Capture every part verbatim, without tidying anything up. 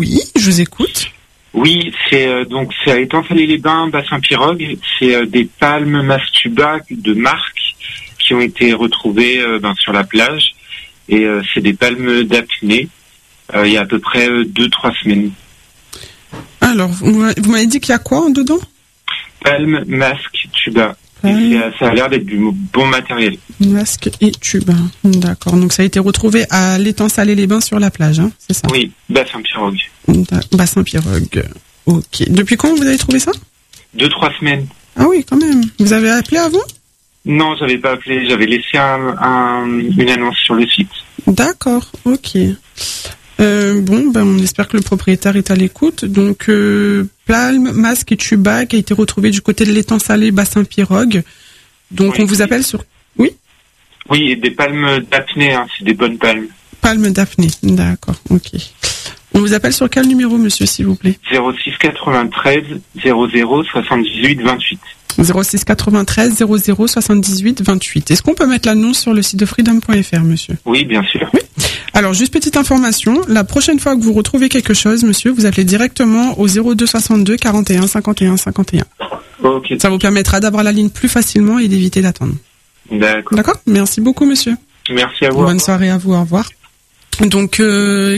Oui, je vous écoute. Oui, c'est euh, donc c'est à Étang-Salé-les-Bains, Bassin-Pirogue. C'est euh, des palmes mastuba de marque qui ont été retrouvées euh, ben, sur la plage. Et euh, c'est des palmes d'apnée. Euh, il y a à peu près euh, deux, trois semaines. Alors, vous m'avez dit qu'il y a quoi en dedans? Palme, masque, tuba. Et ça a l'air d'être du bon matériel. Masque et tuba. D'accord. Donc ça a été retrouvé à l'Étang-Salé-les-Bains sur la plage, hein, c'est ça? Oui, Bassin-Pirogue. Bassin-Pirogue. Ok. Depuis quand vous avez trouvé ça? Deux, trois semaines. Ah oui, quand même. Vous avez appelé avant? Non, j'avais pas appelé. J'avais laissé un, un, une annonce sur le site. D'accord. Ok. Euh, bon, ben on espère que le propriétaire est à l'écoute. Donc, euh, palme, masque et tuba qui a été retrouvé du côté de l'Étang-Salé, Bassin-Pirogue. Donc, oui. On vous appelle sur... Oui? Oui, et des palmes d'apnée, hein, c'est des bonnes palmes. Palmes d'apnée, d'accord, ok. On vous appelle sur quel numéro, monsieur, s'il vous plaît? zéro six quatre-vingt-treize zéro zéro soixante-dix-huit vingt-huit. zéro six quatre-vingt-treize zéro zéro soixante-dix-huit vingt-huit. Est-ce qu'on peut mettre l'annonce sur le site de freedom point f r, monsieur? Oui, bien sûr. Oui. Alors, juste petite information, la prochaine fois que vous retrouvez quelque chose, monsieur, vous appelez directement au zéro deux soixante-deux quarante et un cinquante et un cinquante et un. Ok. Ça vous permettra d'avoir la ligne plus facilement et d'éviter d'attendre. D'accord. D'accord. Merci beaucoup, monsieur. Merci à vous. Bonne soirée à vous, au revoir. Donc, euh,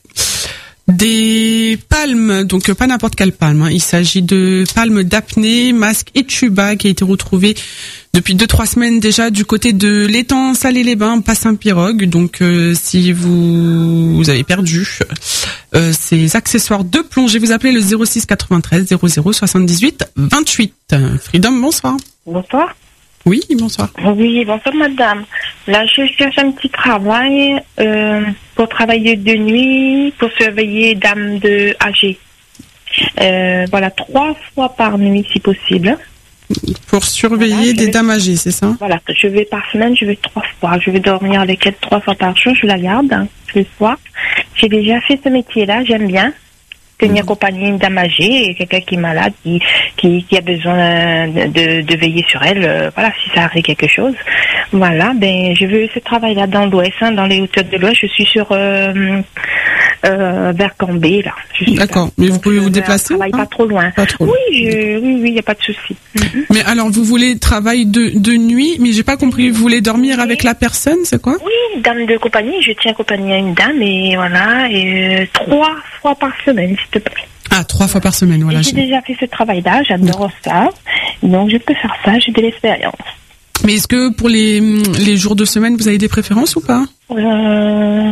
des palmes, donc pas n'importe quelle palme, hein. Il s'agit de palmes d'apnée, masque et tuba qui a été retrouvé depuis deux trois semaines déjà du côté de l'Étang-Salé-les-Bains, Bassin-Pirogue. Donc euh, si vous, vous avez perdu euh, ces accessoires de plongée, vous appelez le zéro six quatre-vingt-treize zéro zéro soixante-dix-huit vingt-huit. Freedom, bonsoir. Bonsoir. Oui, bonsoir. Oui, bonsoir madame. Là, je cherche un petit travail euh, pour travailler de nuit, pour surveiller dames de âgées. Euh, voilà, trois fois par nuit si possible. Pour surveiller voilà, des vais, dames âgées, c'est ça? Voilà, je vais par semaine, je vais trois fois. Je vais dormir avec elle trois fois par jour, je la garde, hein, le soir. J'ai déjà fait ce métier-là, j'aime bien. Tenir compagnie une dame âgée, quelqu'un qui est malade, qui, qui, qui a besoin de, de veiller sur elle, euh, voilà, si ça arrive quelque chose. Voilà, ben, je veux ce travail-là dans l'Ouest, hein, dans les hauteurs de l'Ouest. Je suis sur, euh, euh, vers Cambé, là. D'accord, mais vous pouvez vous déplacer? Je travaille pas trop loin. Pas trop. Oui, je, oui, oui, il n'y a pas de souci. Mm-hmm. Mais alors, vous voulez travail de, de nuit, mais j'ai pas compris, vous voulez dormir oui. avec la personne, c'est quoi? Oui, dame de compagnie, je tiens compagnie à une dame, et voilà, et euh, trois fois par semaine, s'il te plaît. Ah, trois fois par semaine, voilà. Et j'ai déjà fait ce travail-là, j'adore ça, donc je peux faire ça, j'ai de l'expérience. Mais est-ce que pour les, les jours de semaine, vous avez des préférences ou pas? euh,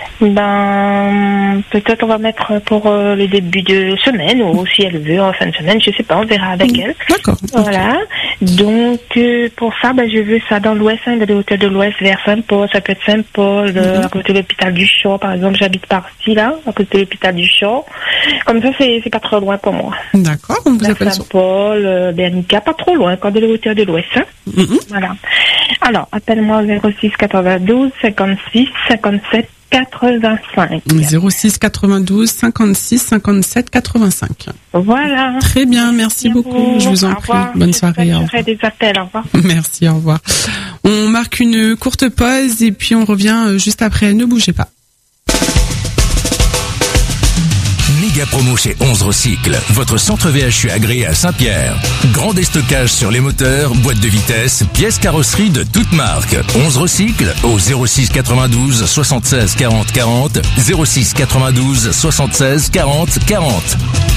Ben, peut-être on va mettre pour euh, le début de semaine, ou si elle veut en fin de semaine, je sais pas, on verra avec elle. D'accord. Voilà. Okay. Donc, euh, pour ça, ben, je veux ça dans l'Ouest, hein, dans les hauteurs de l'Ouest, vers Saint-Paul, ça peut être Saint-Paul, mm-hmm. à côté de l'hôpital du Champ, par exemple, j'habite par-ci, là, à côté de l'hôpital du Champ. Comme ça, c'est, c'est pas trop loin pour moi. D'accord, on vous appelle Saint-Paul, euh, Bernica, pas trop loin, quand de les hauteurs de l'Ouest, hein. Mm-hmm. Voilà. Alors, appelle-moi au zéro six quatre-vingt-douze cinquante-six cinquante-sept quatre-vingt-cinq. zéro six quatre-vingt-douze cinquante-six cinquante-sept quatre-vingt-cinq. Voilà. Très bien, merci, merci beaucoup. Vous. Je vous en prie. Bonne soirée. Je ferai des appels. Au revoir. Merci, au revoir. On marque une courte pause et puis on revient juste après. Ne bougez pas. Méga promo chez onze Recycle, votre centre V H U agréé à Saint-Pierre. Grand déstockage sur les moteurs, boîtes de vitesse, pièces carrosserie de toutes marques. onze Recycle au zéro six quatre-vingt-douze soixante-seize quarante quarante, zéro six quatre-vingt-douze soixante-seize quarante quarante.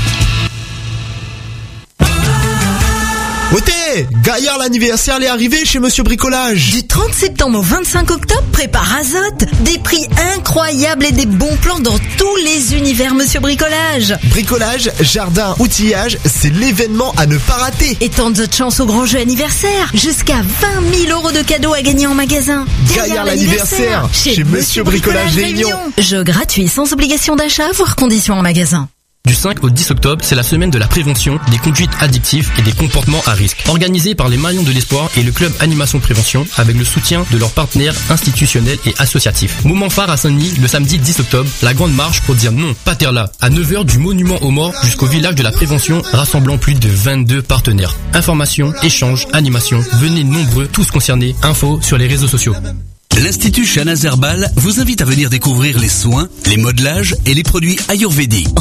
Oté, Gaillard l'anniversaire est arrivé chez Monsieur Bricolage. Du trente septembre au vingt-cinq octobre, prépare Azote. Des prix incroyables et des bons plans dans tous les univers Monsieur Bricolage. Bricolage, jardin, outillage, c'est l'événement à ne pas rater. Et tant d'autres chances au grand jeu anniversaire. Jusqu'à vingt mille euros de cadeaux à gagner en magasin. Gaillard, Gaillard l'anniversaire chez, chez Monsieur Bricolage, Bricolage Réunion. Jeu gratuit sans obligation d'achat, voire conditions en magasin. Du cinq au dix octobre, c'est la semaine de la prévention des conduites addictives et des comportements à risque. Organisée par les Maillons de l'Espoir et le club Animation Prévention avec le soutien de leurs partenaires institutionnels et associatifs. Moment phare à Saint-Denis, le samedi dix octobre, la grande marche pour dire non, pas terre là. À neuf heures du monument aux morts jusqu'au village de la prévention, rassemblant plus de vingt-deux partenaires. Informations, échanges, animations, venez nombreux, tous concernés. Infos sur les réseaux sociaux. L'Institut Chanaz Herbal vous invite à venir découvrir les soins, les modelages et les produits ayurvédiques.